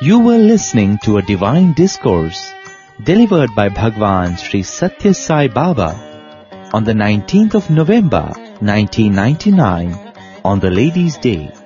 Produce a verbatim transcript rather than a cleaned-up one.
You were listening to a divine discourse delivered by Bhagwan Sri Satya Sai Baba on the nineteenth of November nineteen ninety-nine on the Ladies' Day.